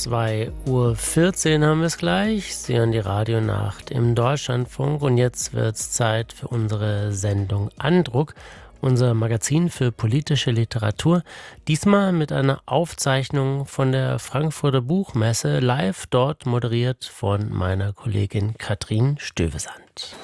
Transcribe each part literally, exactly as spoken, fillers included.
zwei Uhr vierzehn haben wir es gleich. Sie hören die Radionacht im Deutschlandfunk und jetzt wird es Zeit für unsere Sendung Andruck, unser Magazin für politische Literatur. Diesmal mit einer Aufzeichnung von der Frankfurter Buchmesse, live dort moderiert von meiner Kollegin Katrin Stövesand.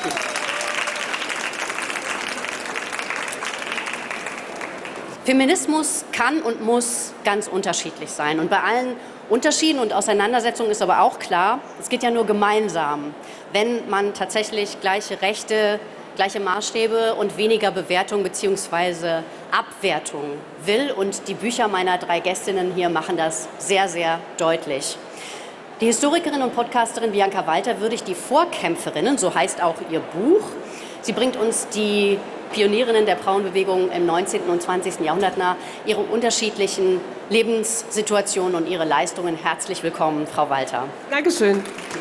Feminismus kann und muss ganz unterschiedlich sein. Und bei allen Unterschieden und Auseinandersetzungen ist aber auch klar, es geht ja nur gemeinsam, wenn man tatsächlich gleiche Rechte, gleiche Maßstäbe und weniger Bewertung bzw. Abwertung will. Und die Bücher meiner drei Gästinnen hier machen das sehr, sehr deutlich. Die Historikerin und Podcasterin Bianca Walter würdigt die Vorkämpferinnen, so heißt auch ihr Buch. Sie bringt uns die Pionierinnen der Frauenbewegung im neunzehnten und zwanzigsten Jahrhundert nahe, ihre unterschiedlichen Lebenssituationen und ihre Leistungen. Herzlich willkommen, Frau Walter. Dankeschön.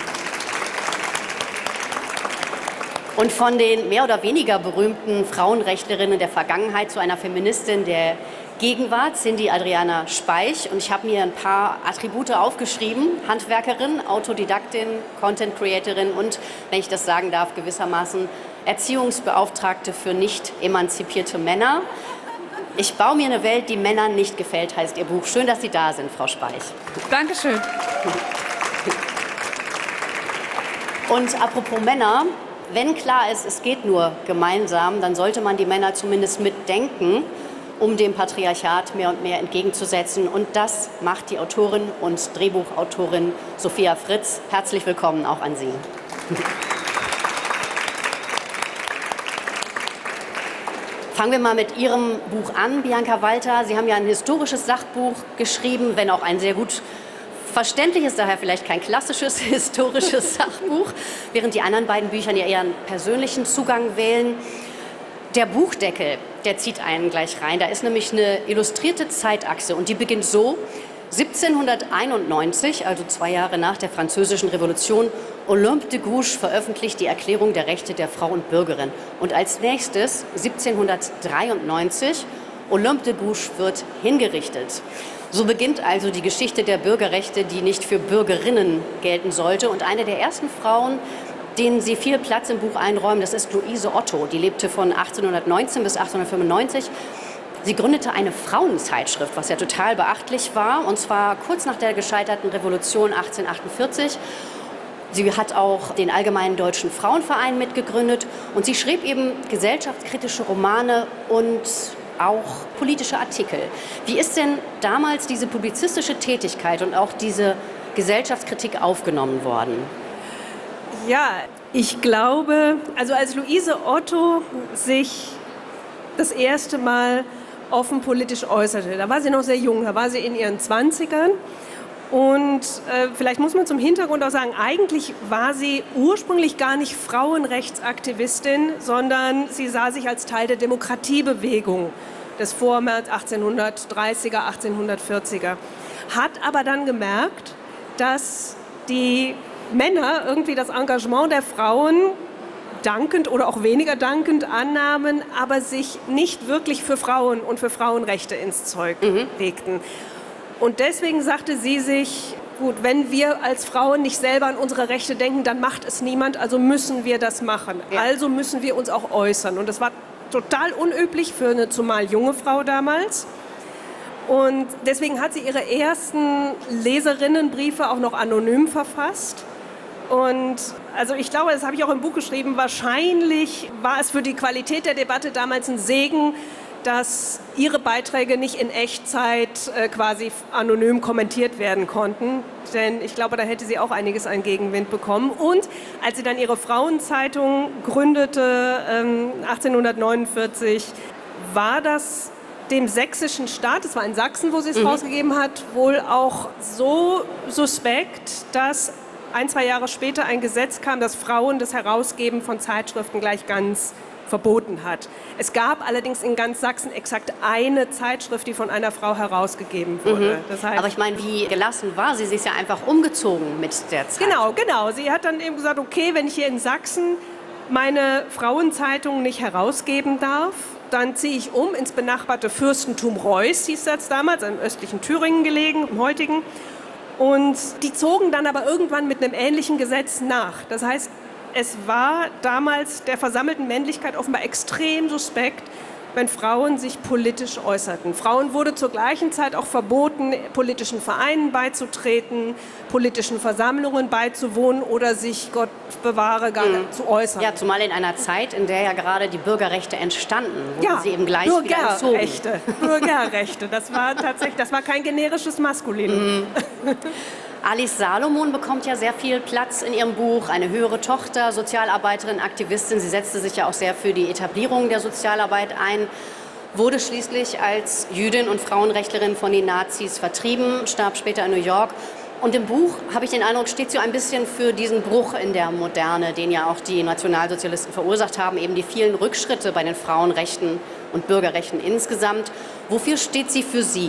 Und von den mehr oder weniger berühmten Frauenrechtlerinnen der Vergangenheit zu einer Feministin der Gegenwart, Cindy Adriana Speich. Und ich habe mir ein paar Attribute aufgeschrieben. Handwerkerin, Autodidaktin, Content Creatorin und, wenn ich das sagen darf, gewissermaßen Erziehungsbeauftragte für nicht emanzipierte Männer. Ich baue mir eine Welt, die Männern nicht gefällt, heißt Ihr Buch. Schön, dass Sie da sind, Frau Speich. Dankeschön. Und apropos Männer, wenn klar ist, es geht nur gemeinsam, dann sollte man die Männer zumindest mitdenken, um dem Patriarchat mehr und mehr entgegenzusetzen. Und das macht die Autorin und Drehbuchautorin Sophia Fritz. Herzlich willkommen auch an Sie. Fangen wir mal mit Ihrem Buch an, Bianca Walter. Sie haben ja ein historisches Sachbuch geschrieben, wenn auch ein sehr gut verständliches, daher vielleicht kein klassisches historisches Sachbuch, während die anderen beiden Bücher ja eher einen persönlichen Zugang wählen. Der Buchdeckel, der zieht einen gleich rein. Da ist nämlich eine illustrierte Zeitachse und die beginnt so: siebzehnhunderteinundneunzig, also zwei Jahre nach der Französischen Revolution, Olympe de Gouges veröffentlicht die Erklärung der Rechte der Frau und Bürgerin. Und als nächstes, siebzehnhundertdreiundneunzig, Olympe de Gouges wird hingerichtet. So beginnt also die Geschichte der Bürgerrechte, die nicht für Bürgerinnen gelten sollte. Und eine der ersten Frauen, denen Sie viel Platz im Buch einräumen, das ist Luise Otto. Die lebte von achtzehnhundertneunzehn bis achtzehnhundertfünfundneunzig. Sie gründete eine Frauenzeitschrift, was ja total beachtlich war, und zwar kurz nach der gescheiterten Revolution achtzehnhundertachtundvierzig. Sie hat auch den Allgemeinen Deutschen Frauenverein mitgegründet und sie schrieb eben gesellschaftskritische Romane und auch politische Artikel. Wie ist denn damals diese publizistische Tätigkeit und auch diese Gesellschaftskritik aufgenommen worden? Ja, ich glaube, also als Luise Otto sich das erste Mal offen politisch äußerte, da war sie noch sehr jung, da war sie in ihren Zwanzigern. Und äh, vielleicht muss man zum Hintergrund auch sagen, eigentlich war sie ursprünglich gar nicht Frauenrechtsaktivistin, sondern sie sah sich als Teil der Demokratiebewegung des Vormärz achtzehnhundertdreißiger, achtzehnhundertvierziger. Hat aber dann gemerkt, dass die Männer irgendwie das Engagement der Frauen dankend oder auch weniger dankend annahmen, aber sich nicht wirklich für Frauen und für Frauenrechte ins Zeug mhm. legten. Und deswegen sagte sie sich, gut, wenn wir als Frauen nicht selber an unsere Rechte denken, dann macht es niemand, also müssen wir das machen. Ja. Also müssen wir uns auch äußern. Und das war total unüblich für eine zumal junge Frau damals. Und deswegen hat sie ihre ersten Leserinnenbriefe auch noch anonym verfasst. Und also ich glaube, das habe ich auch im Buch geschrieben, wahrscheinlich war es für die Qualität der Debatte damals ein Segen, dass ihre Beiträge nicht in Echtzeit äh, quasi anonym kommentiert werden konnten. Denn ich glaube, da hätte sie auch einiges an Gegenwind bekommen. Und als sie dann ihre Frauenzeitung gründete, ähm, achtzehnhundertneunundvierzig, war das dem sächsischen Staat, das war in Sachsen, wo sie es mhm. rausgegeben hat, wohl auch so suspekt, dass ein, zwei Jahre später ein Gesetz kam, das Frauen das Herausgeben von Zeitschriften gleich ganz verboten hat. Es gab allerdings in ganz Sachsen exakt eine Zeitschrift, die von einer Frau herausgegeben wurde. Mhm. Das heißt, aber ich meine, wie gelassen war sie? Sie ist ja einfach umgezogen mit der Zeit. Genau, genau. Sie hat dann eben gesagt, okay, wenn ich hier in Sachsen meine Frauenzeitung nicht herausgeben darf, dann ziehe ich um ins benachbarte Fürstentum Reuß, hieß das damals, im östlichen Thüringen gelegen, im heutigen. Und die zogen dann aber irgendwann mit einem ähnlichen Gesetz nach. Das heißt, es war damals der versammelten Männlichkeit offenbar extrem suspekt, wenn Frauen sich politisch äußerten. Frauen wurde zur gleichen Zeit auch verboten, politischen Vereinen beizutreten, politischen Versammlungen beizuwohnen oder sich, Gott bewahre, gar mhm. zu äußern. Ja, zumal in einer Zeit, in der ja gerade die Bürgerrechte entstanden, wurden ja, sie eben gleich wieder entzogen. Bürgerrechte, Bürgerrechte, das war tatsächlich, das war kein generisches Maskulinum. Mhm. Alice Salomon bekommt ja sehr viel Platz in ihrem Buch, eine höhere Tochter, Sozialarbeiterin, Aktivistin. Sie setzte sich ja auch sehr für die Etablierung der Sozialarbeit ein, wurde schließlich als Jüdin und Frauenrechtlerin von den Nazis vertrieben, starb später in New York. Und im Buch, habe ich den Eindruck, steht sie ein bisschen für diesen Bruch in der Moderne, den ja auch die Nationalsozialisten verursacht haben, eben die vielen Rückschritte bei den Frauenrechten und Bürgerrechten insgesamt. Wofür steht sie für Sie?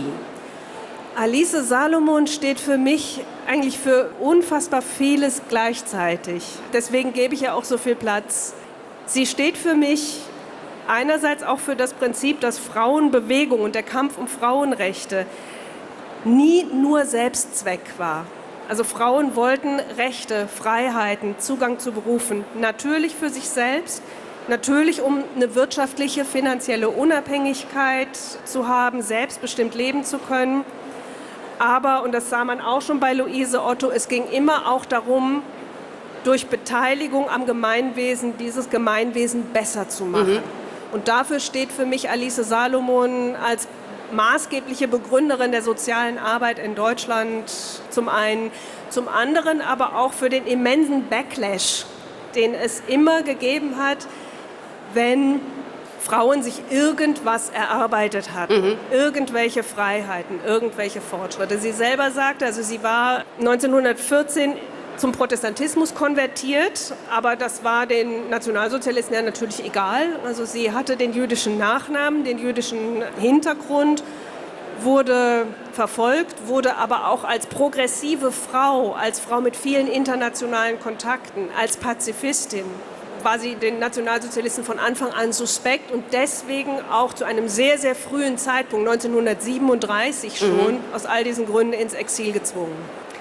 Alice Salomon steht für mich eigentlich für unfassbar vieles gleichzeitig. Deswegen gebe ich ihr auch so viel Platz. Sie steht für mich einerseits auch für das Prinzip, dass Frauenbewegung und der Kampf um Frauenrechte nie nur Selbstzweck war. Also Frauen wollten Rechte, Freiheiten, Zugang zu Berufen, natürlich für sich selbst, natürlich um eine wirtschaftliche, finanzielle Unabhängigkeit zu haben, selbstbestimmt leben zu können. Aber, und das sah man auch schon bei Luise Otto, es ging immer auch darum, durch Beteiligung am Gemeinwesen dieses Gemeinwesen besser zu machen. Mhm. Und dafür steht für mich Alice Salomon als maßgebliche Begründerin der sozialen Arbeit in Deutschland zum einen, zum anderen aber auch für den immensen Backlash, den es immer gegeben hat, wenn Frauen sich irgendwas erarbeitet hatten, mhm. irgendwelche Freiheiten, irgendwelche Fortschritte. Sie selber sagte, also sie war neunzehnhundertvierzehn zum Protestantismus konvertiert, aber das war den Nationalsozialisten ja natürlich egal. Also sie hatte den jüdischen Nachnamen, den jüdischen Hintergrund, wurde verfolgt, wurde aber auch als progressive Frau, als Frau mit vielen internationalen Kontakten, als Pazifistin, war sie den Nationalsozialisten von Anfang an suspekt und deswegen auch zu einem sehr, sehr frühen Zeitpunkt, neunzehnhundertsiebenunddreißig schon, mhm. aus all diesen Gründen ins Exil gezwungen.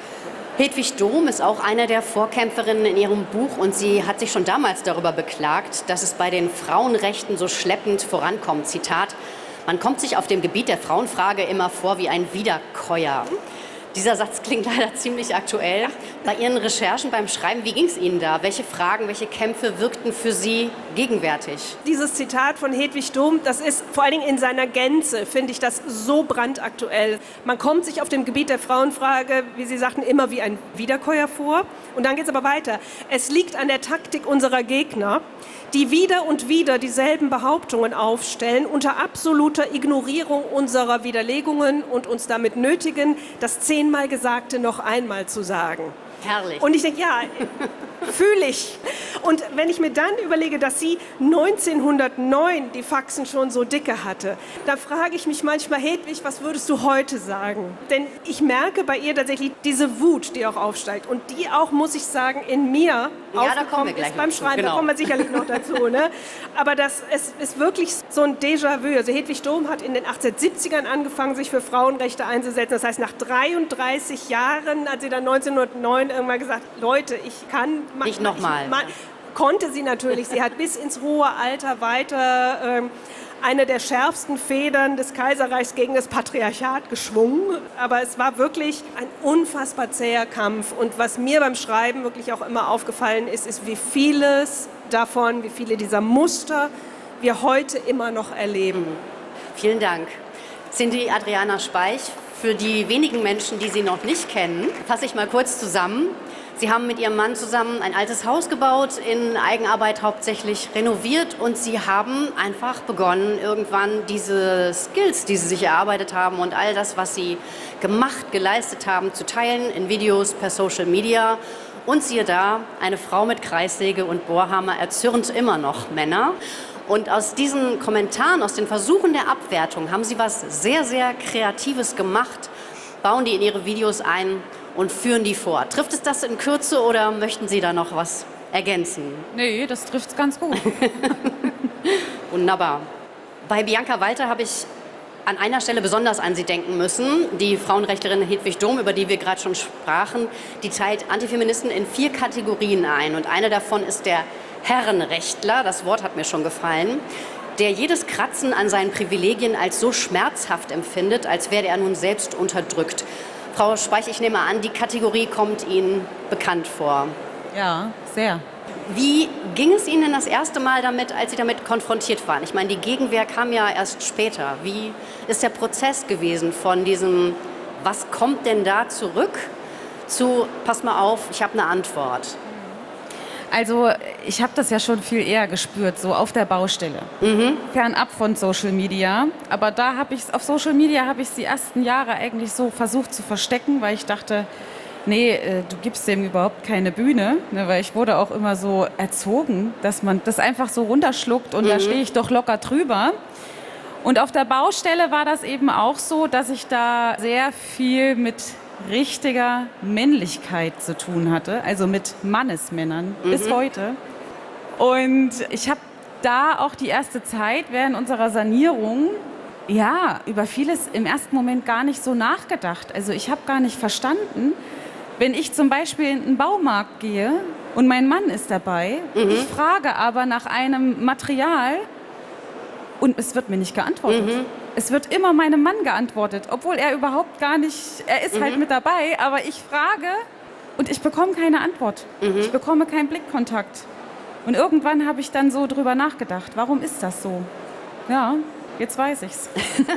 Hedwig Dohm ist auch eine der Vorkämpferinnen in ihrem Buch und sie hat sich schon damals darüber beklagt, dass es bei den Frauenrechten so schleppend vorankommt. Zitat: Man kommt sich auf dem Gebiet der Frauenfrage immer vor wie ein Wiederkäuer. Dieser Satz klingt leider ziemlich aktuell. Ja. Bei Ihren Recherchen beim Schreiben, wie ging es Ihnen da? Welche Fragen, welche Kämpfe wirkten für Sie gegenwärtig? Dieses Zitat von Hedwig Dohm, das ist vor allen Dingen in seiner Gänze, finde ich das so brandaktuell. Man kommt sich auf dem Gebiet der Frauenfrage, wie Sie sagten, immer wie ein Wiederkäuer vor. Und dann geht es aber weiter. Es liegt an der Taktik unserer Gegner, die wieder und wieder dieselben Behauptungen aufstellen, unter absoluter Ignorierung unserer Widerlegungen und uns damit nötigen, das zehnmal Gesagte noch einmal zu sagen. Herrlich. Und ich denke, ja, fühle ich. Und wenn ich mir dann überlege, dass sie neunzehnhundertneun die Faxen schon so dicke hatte, da frage ich mich manchmal, Hedwig, was würdest du heute sagen? Denn ich merke bei ihr tatsächlich diese Wut, die auch aufsteigt und die auch, muss ich sagen, in mir ja, aufgekommen ist beim Schreiben. Genau. Da kommen wir sicherlich noch dazu. Ne? Aber das es ist wirklich so ein Déjà-vu. Also Hedwig Dohm hat in den achtzehnhundertsiebzigern angefangen, sich für Frauenrechte einzusetzen. Das heißt, nach dreiunddreißig Jahren hat sie dann neunzehnhundertneun irgendwann gesagt, Leute, ich kann... Nicht nochmal. Konnte sie natürlich. Sie hat bis ins hohe Alter weiter ähm, eine der schärfsten Federn des Kaiserreichs gegen das Patriarchat geschwungen. Aber es war wirklich ein unfassbar zäher Kampf. Und was mir beim Schreiben wirklich auch immer aufgefallen ist, ist, wie vieles davon, wie viele dieser Muster wir heute immer noch erleben. Vielen Dank. Cindy Adriana Speich, für die wenigen Menschen, die Sie noch nicht kennen, fasse ich mal kurz zusammen. Sie haben mit Ihrem Mann zusammen ein altes Haus gebaut, in Eigenarbeit hauptsächlich renoviert und Sie haben einfach begonnen, irgendwann diese Skills, die Sie sich erarbeitet haben und all das, was Sie gemacht, geleistet haben, zu teilen in Videos per Social Media. Und siehe da, eine Frau mit Kreissäge und Bohrhammer erzürnt immer noch Männer. Und aus diesen Kommentaren, aus den Versuchen der Abwertung haben Sie was sehr, sehr Kreatives gemacht, bauen die in Ihre Videos ein und führen die vor. Trifft es das in Kürze oder möchten Sie da noch was ergänzen? Nee, das trifft es ganz gut. Wunderbar. Bei Bianca Walter habe ich an einer Stelle besonders an Sie denken müssen. Die Frauenrechtlerin Hedwig Dohm, über die wir gerade schon sprachen, die teilt Antifeministen in vier Kategorien ein. Und eine davon ist der Herrenrechtler, das Wort hat mir schon gefallen, der jedes Kratzen an seinen Privilegien als so schmerzhaft empfindet, als werde er nun selbst unterdrückt. Frau Speich, ich nehme an, die Kategorie kommt Ihnen bekannt vor. Ja, sehr. Wie ging es Ihnen das erste Mal damit, als Sie damit konfrontiert waren? Ich meine, die Gegenwehr kam ja erst später. Wie ist der Prozess gewesen von diesem, was kommt denn da zurück, zu, pass mal auf, ich habe eine Antwort? Also ich habe das ja schon viel eher gespürt, so auf der Baustelle, mhm. fernab von Social Media. Aber da habe ich auf Social Media habe ich die ersten Jahre eigentlich so versucht zu verstecken, weil ich dachte, nee, äh, du gibst dem überhaupt keine Bühne, ne, weil ich wurde auch immer so erzogen, dass man das einfach so runterschluckt und mhm. da stehe ich doch locker drüber. Und auf der Baustelle war das eben auch so, dass ich da sehr viel mit richtiger Männlichkeit zu tun hatte, also mit Mannesmännern mhm. bis heute. Und ich habe da auch die erste Zeit während unserer Sanierung ja über vieles im ersten Moment gar nicht so nachgedacht. Also ich habe gar nicht verstanden, wenn ich zum Beispiel in einen Baumarkt gehe und mein Mann ist dabei, mhm. ich frage aber nach einem Material und es wird mir nicht geantwortet. Mhm. Es wird immer meinem Mann geantwortet, obwohl er überhaupt gar nicht, er ist mhm. halt mit dabei, aber ich frage und ich bekomme keine Antwort. Mhm. Ich bekomme keinen Blickkontakt. Und irgendwann habe ich dann so drüber nachgedacht, warum ist das so? Ja, jetzt weiß ich's.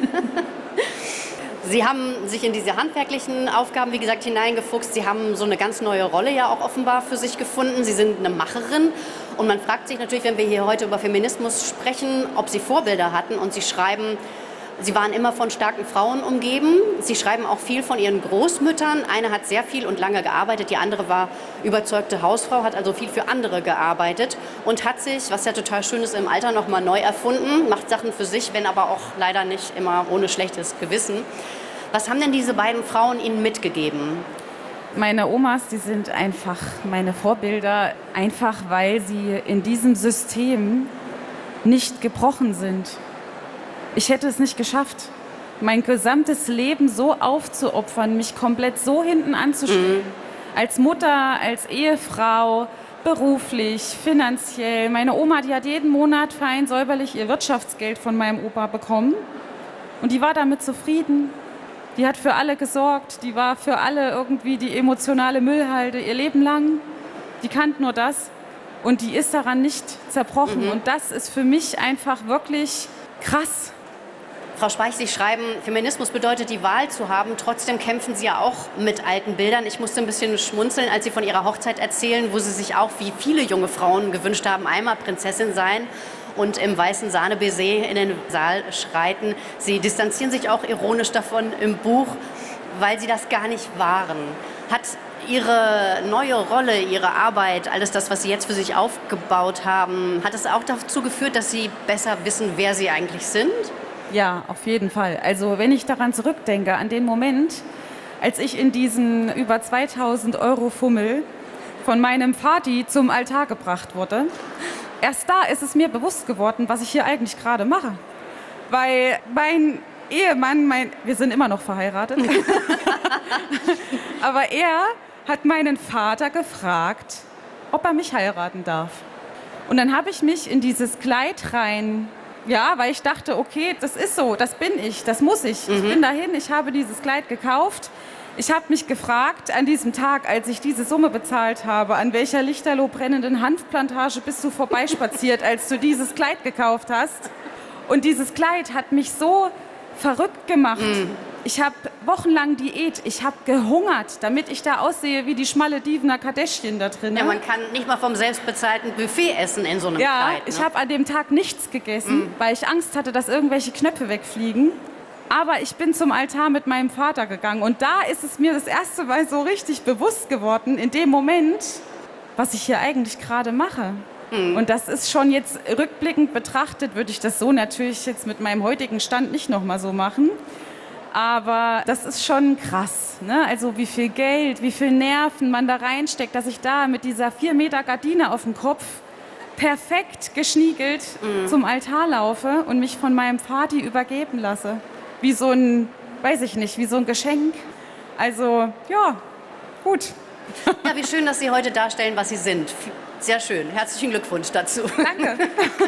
Sie haben sich in diese handwerklichen Aufgaben, wie gesagt, hineingefuchst. Sie haben so eine ganz neue Rolle ja auch offenbar für sich gefunden. Sie sind eine Macherin. Und man fragt sich natürlich, wenn wir hier heute über Feminismus sprechen, ob Sie Vorbilder hatten. Und Sie schreiben, Sie waren immer von starken Frauen umgeben. Sie schreiben auch viel von Ihren Großmüttern. Eine hat sehr viel und lange gearbeitet. Die andere war überzeugte Hausfrau, hat also viel für andere gearbeitet und hat sich, was ja total schön ist, im Alter noch mal neu erfunden, macht Sachen für sich, wenn aber auch leider nicht immer ohne schlechtes Gewissen. Was haben denn diese beiden Frauen Ihnen mitgegeben? Meine Omas, die sind einfach meine Vorbilder, einfach weil sie in diesem System nicht gebrochen sind. Ich hätte es nicht geschafft, mein gesamtes Leben so aufzuopfern, mich komplett so hinten anzustellen. Mhm. Als Mutter, als Ehefrau, beruflich, finanziell. Meine Oma, die hat jeden Monat fein säuberlich ihr Wirtschaftsgeld von meinem Opa bekommen. Und die war damit zufrieden. Die hat für alle gesorgt. Die war für alle irgendwie die emotionale Müllhalde ihr Leben lang. Die kannte nur das. Und die ist daran nicht zerbrochen. Mhm. Und das ist für mich einfach wirklich krass. Frau Speich, Sie schreiben, Feminismus bedeutet, die Wahl zu haben. Trotzdem kämpfen Sie ja auch mit alten Bildern. Ich musste ein bisschen schmunzeln, als Sie von Ihrer Hochzeit erzählen, wo Sie sich auch, wie viele junge Frauen gewünscht haben, einmal Prinzessin sein und im weißen Sahne-Baiser in den Saal schreiten. Sie distanzieren sich auch ironisch davon im Buch, weil Sie das gar nicht waren. Hat Ihre neue Rolle, Ihre Arbeit, alles das, was Sie jetzt für sich aufgebaut haben, hat es auch dazu geführt, dass Sie besser wissen, wer Sie eigentlich sind? Ja, auf jeden Fall. Also wenn ich daran zurückdenke, an den Moment, als ich in diesen über zweitausend Euro Fummel von meinem Vati zum Altar gebracht wurde, erst da ist es mir bewusst geworden, was ich hier eigentlich gerade mache. Weil mein Ehemann, mein, wir sind immer noch verheiratet, aber er hat meinen Vater gefragt, ob er mich heiraten darf. Und dann habe ich mich in dieses Kleid rein... Ja, weil ich dachte, okay, das ist so, das bin ich, das muss ich. Mhm. Ich bin dahin, ich habe dieses Kleid gekauft. Ich habe mich gefragt an diesem Tag, als ich diese Summe bezahlt habe, an welcher lichterloh brennenden Hanfplantage bist du vorbeispaziert, als du dieses Kleid gekauft hast. Und dieses Kleid hat mich so verrückt gemacht. Mhm. Ich habe wochenlang Diät, ich habe gehungert, damit ich da aussehe wie die schmalle Divna Kardashian da drin. Ja, man kann nicht mal vom selbstbezahlten Buffet essen in so einem ja, Kleid. Ne? Ich habe an dem Tag nichts gegessen, mm. weil ich Angst hatte, dass irgendwelche Knöpfe wegfliegen. Aber ich bin zum Altar mit meinem Vater gegangen und da ist es mir das erste Mal so richtig bewusst geworden, in dem Moment, was ich hier eigentlich gerade mache. Mm. Und das ist schon jetzt rückblickend betrachtet, würde ich das so natürlich jetzt mit meinem heutigen Stand nicht nochmal so machen. Aber das ist schon krass, ne? Also wie viel Geld, wie viel Nerven man da reinsteckt, dass ich da mit dieser vier Meter Gardine auf dem Kopf perfekt geschniegelt mm. zum Altar laufe und mich von meinem Vati übergeben lasse. wie so ein, weiß ich nicht, wie so ein Geschenk. Also, ja, gut. Ja, wie schön, dass Sie heute darstellen, was Sie sind. Sehr schön. Herzlichen Glückwunsch dazu. Danke.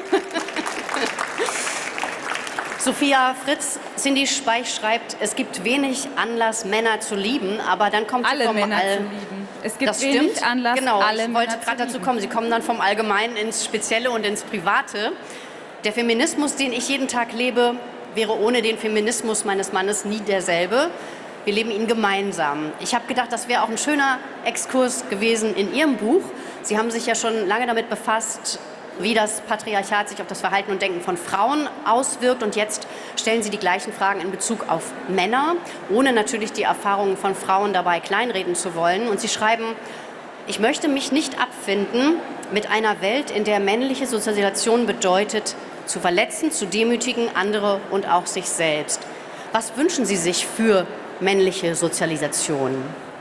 Sophia Fritz, Cindy Speich schreibt, es gibt wenig Anlass, Männer zu lieben, aber dann kommt alle sie vom Männer All zu lieben. Es gibt das wenig stimmt. Anlass, genau, alle ich wollte Männer gerade zu dazu lieben. kommen. Sie kommen dann vom Allgemeinen ins Spezielle und ins Private. Der Feminismus, den ich jeden Tag lebe, wäre ohne den Feminismus meines Mannes nie derselbe. Wir leben ihn gemeinsam. Ich habe gedacht, das wäre auch ein schöner Exkurs gewesen in Ihrem Buch. Sie haben sich ja schon lange damit befasst, wie das Patriarchat sich auf das Verhalten und Denken von Frauen auswirkt. Und jetzt stellen Sie die gleichen Fragen in Bezug auf Männer, ohne natürlich die Erfahrungen von Frauen dabei kleinreden zu wollen. Und Sie schreiben, ich möchte mich nicht abfinden mit einer Welt, in der männliche Sozialisation bedeutet, zu verletzen, zu demütigen, andere und auch sich selbst. Was wünschen Sie sich für männliche Sozialisation?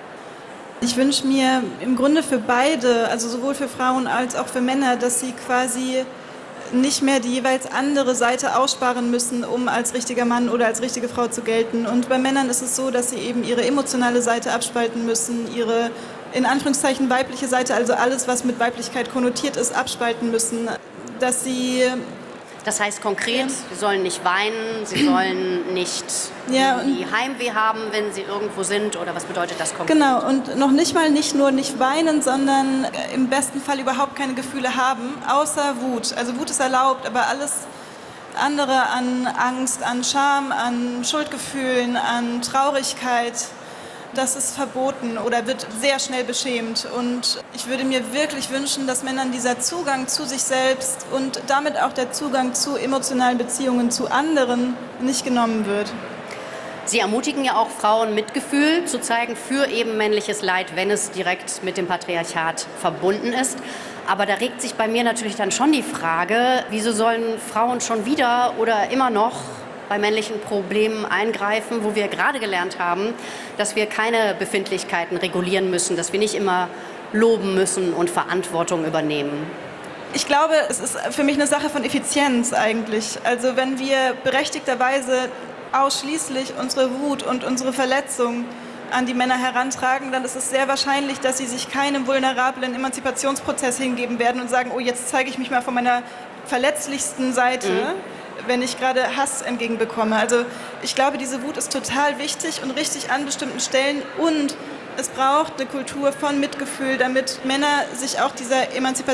Ich wünsche mir im Grunde für beide, also sowohl für Frauen als auch für Männer, dass sie quasi nicht mehr die jeweils andere Seite aussparen müssen, um als richtiger Mann oder als richtige Frau zu gelten. Und bei Männern ist es so, dass sie eben ihre emotionale Seite abspalten müssen, ihre in Anführungszeichen weibliche Seite, also alles, was mit Weiblichkeit konnotiert ist, abspalten müssen. Dass sie Das heißt konkret, sie sollen nicht weinen, sie sollen nicht Ja, die Heimweh haben, wenn sie irgendwo sind, oder was bedeutet das konkret? Genau, und noch nicht mal nicht nur nicht weinen, sondern im besten Fall überhaupt keine Gefühle haben, außer Wut. Also Wut ist erlaubt, aber alles andere an Angst, an Scham, an Schuldgefühlen, an Traurigkeit, das ist verboten oder wird sehr schnell beschämt. Und ich würde mir wirklich wünschen, dass Männern dieser Zugang zu sich selbst und damit auch der Zugang zu emotionalen Beziehungen zu anderen nicht genommen wird. Sie ermutigen ja auch Frauen, Mitgefühl zu zeigen für eben männliches Leid, wenn es direkt mit dem Patriarchat verbunden ist. Aber da regt sich bei mir natürlich dann schon die Frage, wieso sollen Frauen schon wieder oder immer noch bei männlichen Problemen eingreifen, wo wir gerade gelernt haben, dass wir keine Befindlichkeiten regulieren müssen, dass wir nicht immer loben müssen und Verantwortung übernehmen. Ich glaube, es ist für mich eine Sache von Effizienz eigentlich. Also wenn wir berechtigterweise ausschließlich unsere Wut und unsere Verletzung an die Männer herantragen, dann ist es sehr wahrscheinlich, dass sie sich keinem vulnerablen Emanzipationsprozess hingeben werden und sagen, oh, jetzt zeige ich mich mal von meiner verletzlichsten Seite. Mhm. Wenn ich gerade Hass entgegenbekomme. Also ich glaube, diese Wut ist total wichtig und richtig an bestimmten Stellen und es braucht eine Kultur von Mitgefühl, damit Männer sich auch dieser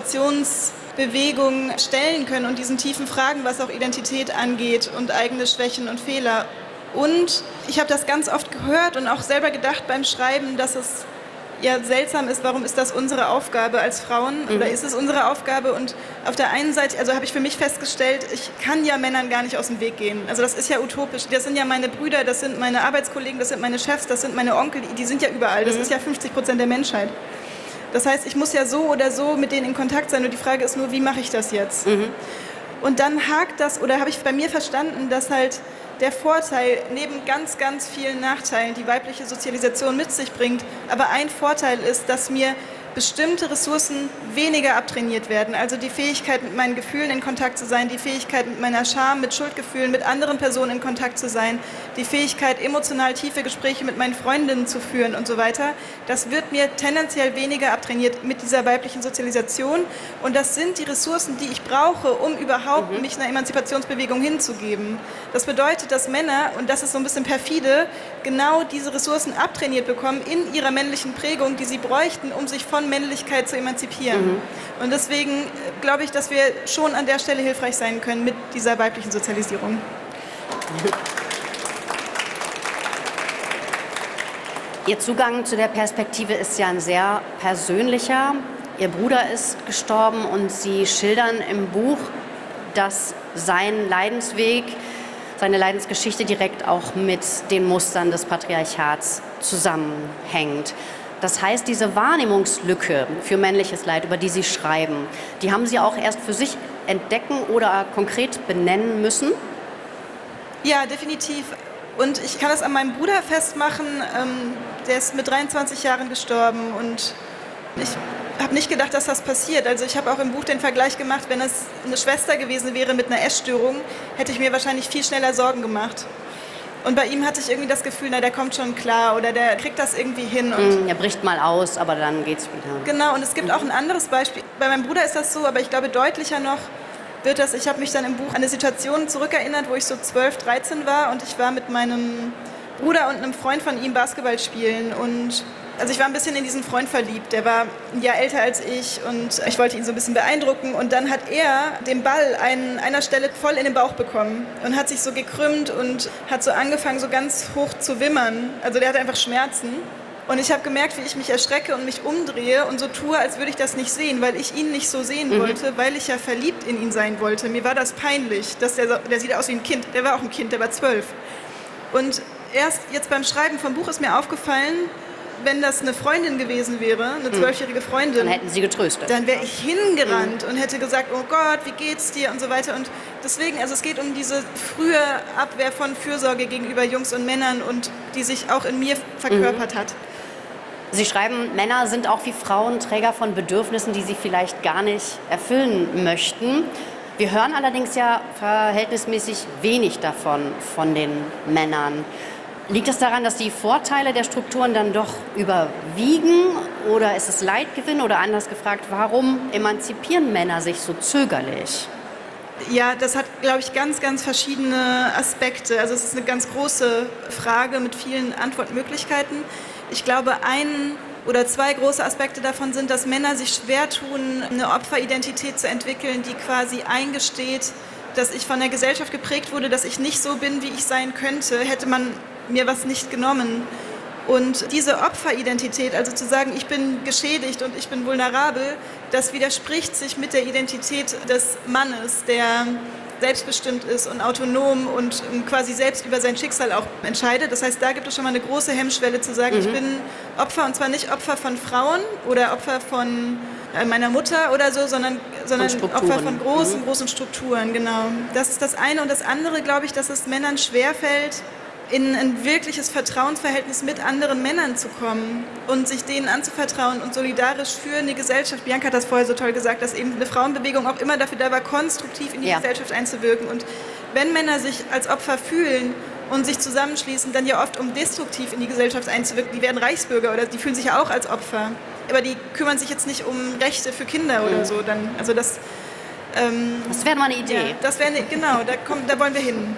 Emanzipationsbewegung stellen können und diesen tiefen Fragen, was auch Identität angeht und eigene Schwächen und Fehler. Und ich habe das ganz oft gehört und auch selber gedacht beim Schreiben, dass es ja seltsam ist, warum ist das unsere Aufgabe als Frauen mhm. oder ist es unsere Aufgabe? Und auf der einen Seite, also habe ich für mich festgestellt, ich kann ja Männern gar nicht aus dem Weg gehen. Also das ist ja utopisch. Das sind ja meine Brüder, das sind meine Arbeitskollegen, das sind meine Chefs, das sind meine Onkel, die sind ja überall. Das mhm. ist ja fünfzig Prozent der Menschheit. Das heißt, ich muss ja so oder so mit denen in Kontakt sein und die Frage ist nur, wie mache ich das jetzt? Mhm. Und dann hakt das, oder habe ich bei mir verstanden, dass halt der Vorteil neben ganz, ganz vielen Nachteilen, die weibliche Sozialisation mit sich bringt, aber ein Vorteil ist, dass mir bestimmte Ressourcen weniger abtrainiert werden. Also die Fähigkeit, mit meinen Gefühlen in Kontakt zu sein, die Fähigkeit, mit meiner Scham, mit Schuldgefühlen, mit anderen Personen in Kontakt zu sein, die Fähigkeit, emotional tiefe Gespräche mit meinen Freundinnen zu führen und so weiter. Das wird mir tendenziell weniger abtrainiert mit dieser weiblichen Sozialisation. Und das sind die Ressourcen, die ich brauche, um überhaupt mhm. mich einer Emanzipationsbewegung hinzugeben. Das bedeutet, dass Männer, und das ist so ein bisschen perfide, genau diese Ressourcen abtrainiert bekommen in ihrer männlichen Prägung, die sie bräuchten, um sich von Männlichkeit zu emanzipieren. Mhm. Und deswegen glaube ich, dass wir schon an der Stelle hilfreich sein können mit dieser weiblichen Sozialisierung. Ihr Zugang zu der Perspektive ist ja ein sehr persönlicher. Ihr Bruder ist gestorben und Sie schildern im Buch, dass sein Leidensweg, seine Leidensgeschichte direkt auch mit den Mustern des Patriarchats zusammenhängt. Das heißt, diese Wahrnehmungslücke für männliches Leid, über die Sie schreiben, die haben Sie auch erst für sich entdecken oder konkret benennen müssen? Ja, definitiv. Und ich kann das an meinem Bruder festmachen. Der ist mit dreiundzwanzig Jahren gestorben und ich habe nicht gedacht, dass das passiert. Also ich habe auch im Buch den Vergleich gemacht, wenn es eine Schwester gewesen wäre mit einer Essstörung, hätte ich mir wahrscheinlich viel schneller Sorgen gemacht. Und bei ihm hatte ich irgendwie das Gefühl, na, der kommt schon klar oder der kriegt das irgendwie hin. Und mm, er bricht mal aus, aber dann geht's wieder. Genau, und es gibt auch ein anderes Beispiel. Bei meinem Bruder ist das so, aber ich glaube deutlicher noch wird das, ich habe mich dann im Buch an eine Situation zurückerinnert, wo ich so zwölf, dreizehn war und ich war mit meinem Bruder und einem Freund von ihm Basketball spielen und also ich war ein bisschen in diesen Freund verliebt, der war ein Jahr älter als ich und ich wollte ihn so ein bisschen beeindrucken und dann hat er den Ball an einer Stelle voll in den Bauch bekommen und hat sich so gekrümmt und hat so angefangen so ganz hoch zu wimmern, also der hatte einfach Schmerzen und ich habe gemerkt, wie ich mich erschrecke und mich umdrehe und so tue, als würde ich das nicht sehen, weil ich ihn nicht so sehen mhm. wollte, weil ich ja verliebt in ihn sein wollte. Mir war das peinlich, dass der, der sieht aus wie ein Kind, der war auch ein Kind, der war zwölf und erst jetzt beim Schreiben vom Buch ist mir aufgefallen, wenn das eine Freundin gewesen wäre, eine zwölfjährige Freundin, dann hätten Sie getröstet. Dann wäre ich hingerannt mhm. und hätte gesagt, oh Gott, wie geht's dir und so weiter. Und deswegen, also es geht um diese frühe Abwehr von Fürsorge gegenüber Jungs und Männern und die sich auch in mir verkörpert mhm. hat. Sie schreiben, Männer sind auch wie Frauen Träger von Bedürfnissen, die sie vielleicht gar nicht erfüllen möchten. Wir hören allerdings ja verhältnismäßig wenig davon von den Männern. Liegt es daran, dass die Vorteile der Strukturen dann doch überwiegen oder ist es Leidgewinn oder anders gefragt, warum emanzipieren Männer sich so zögerlich? Ja, das hat, glaube ich, ganz, ganz verschiedene Aspekte. Also es ist eine ganz große Frage mit vielen Antwortmöglichkeiten. Ich glaube, ein oder zwei große Aspekte davon sind, dass Männer sich schwer tun, eine Opferidentität zu entwickeln, die quasi eingesteht, dass ich von der Gesellschaft geprägt wurde, dass ich nicht so bin, wie ich sein könnte, hätte man mir was nicht genommen. Und diese Opferidentität, also zu sagen, ich bin geschädigt und ich bin vulnerabel, das widerspricht sich mit der Identität des Mannes, der selbstbestimmt ist und autonom und quasi selbst über sein Schicksal auch entscheidet. Das heißt, da gibt es schon mal eine große Hemmschwelle zu sagen, mhm. ich bin Opfer und zwar nicht Opfer von Frauen oder Opfer von meiner Mutter oder so, sondern, sondern Opfer von großen, mhm. großen Strukturen, genau. Das ist das eine. Und das andere, glaube ich, dass es Männern schwerfällt, in ein wirkliches Vertrauensverhältnis mit anderen Männern zu kommen und sich denen anzuvertrauen und solidarisch für eine Gesellschaft. Bianca hat das vorher so toll gesagt, dass eben eine Frauenbewegung auch immer dafür da war, konstruktiv in die ja. Gesellschaft einzuwirken. Und wenn Männer sich als Opfer fühlen und sich zusammenschließen, dann ja oft, um destruktiv in die Gesellschaft einzuwirken, die werden Reichsbürger oder die fühlen sich ja auch als Opfer. Aber die kümmern sich jetzt nicht um Rechte für Kinder mhm. oder so. Dann, also das, ähm, das wäre mal eine Idee. Ja, das wäre eine, genau, da, kommt, da wollen wir hin.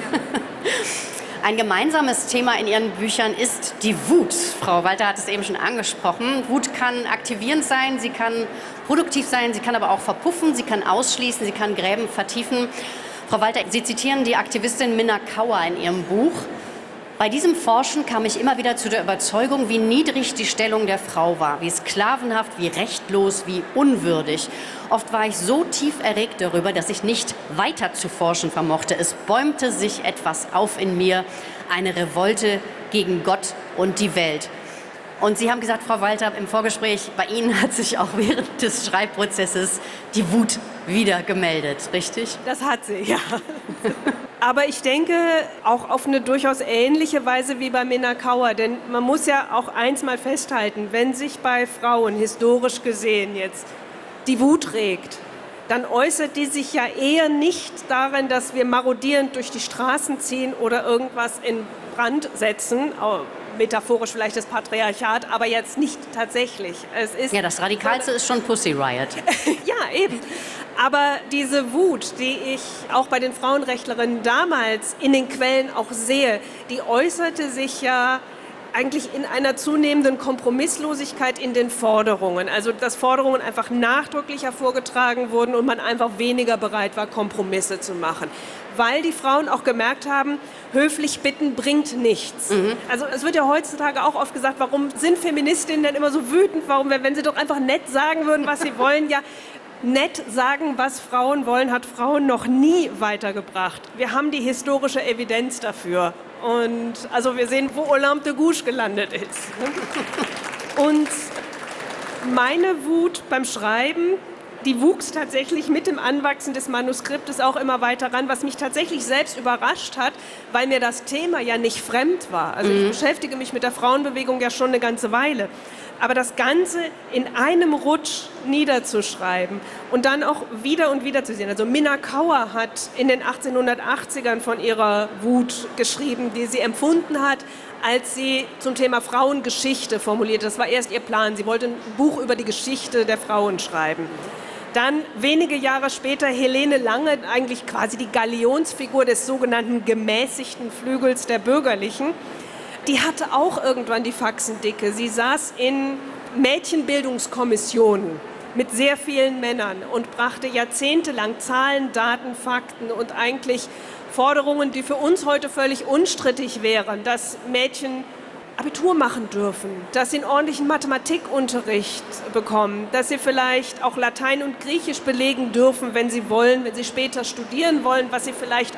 Ein gemeinsames Thema in Ihren Büchern ist die Wut. Frau Walter hat es eben schon angesprochen. Wut kann aktivierend sein, sie kann produktiv sein, sie kann aber auch verpuffen, sie kann ausschließen, sie kann Gräben vertiefen. Frau Walter, Sie zitieren die Aktivistin Minna Kauer in Ihrem Buch. Bei diesem Forschen kam ich immer wieder zu der Überzeugung, wie niedrig die Stellung der Frau war, wie sklavenhaft, wie rechtlos, wie unwürdig. Oft war ich so tief erregt darüber, dass ich nicht weiter zu forschen vermochte. Es bäumte sich etwas auf in mir, eine Revolte gegen Gott und die Welt. Und Sie haben gesagt, Frau Walter, im Vorgespräch, bei Ihnen hat sich auch während des Schreibprozesses die Wut wieder gemeldet, richtig? Das hat sie, ja. Aber ich denke auch auf eine durchaus ähnliche Weise wie bei Minna Kauer. Denn man muss ja auch eins mal festhalten, wenn sich bei Frauen historisch gesehen jetzt die Wut regt, dann äußert die sich ja eher nicht darin, dass wir marodierend durch die Straßen ziehen oder irgendwas in Brand setzen, metaphorisch vielleicht das Patriarchat, aber jetzt nicht tatsächlich. Es ist ja, das Radikalste ist schon Pussy Riot. Ja, eben. Aber diese Wut, die ich auch bei den Frauenrechtlerinnen damals in den Quellen auch sehe, die äußerte sich ja eigentlich in einer zunehmenden Kompromisslosigkeit in den Forderungen. Also dass Forderungen einfach nachdrücklicher vorgetragen wurden und man einfach weniger bereit war, Kompromisse zu machen. Weil die Frauen auch gemerkt haben, höflich bitten bringt nichts. Mhm. Also es wird ja heutzutage auch oft gesagt, warum sind Feministinnen denn immer so wütend? Warum, wenn sie doch einfach nett sagen würden, was sie wollen? Ja, nett sagen, was Frauen wollen, hat Frauen noch nie weitergebracht. Wir haben die historische Evidenz dafür. Und also wir sehen, wo Olympe de Gouges gelandet ist. Und meine Wut beim Schreiben, die wuchs tatsächlich mit dem Anwachsen des Manuskriptes auch immer weiter ran, was mich tatsächlich selbst überrascht hat, weil mir das Thema ja nicht fremd war. Also ich beschäftige mich mit der Frauenbewegung ja schon eine ganze Weile. Aber das Ganze in einem Rutsch niederzuschreiben und dann auch wieder und wieder zu sehen. Also Minna Kauer hat in den achtzehnhundertachtzigern von ihrer Wut geschrieben, die sie empfunden hat, als sie zum Thema Frauengeschichte formulierte. Das war erst ihr Plan. Sie wollte ein Buch über die Geschichte der Frauen schreiben. Dann wenige Jahre später Helene Lange, eigentlich quasi die Galionsfigur des sogenannten gemäßigten Flügels der Bürgerlichen. Die hatte auch irgendwann die Faxen dicke. Sie saß in Mädchenbildungskommissionen mit sehr vielen Männern und brachte jahrzehntelang Zahlen, Daten, Fakten und eigentlich Forderungen, die für uns heute völlig unstrittig wären, dass Mädchen Abitur machen dürfen, dass sie einen ordentlichen Mathematikunterricht bekommen, dass sie vielleicht auch Latein und Griechisch belegen dürfen, wenn sie wollen, wenn sie später studieren wollen, was sie vielleicht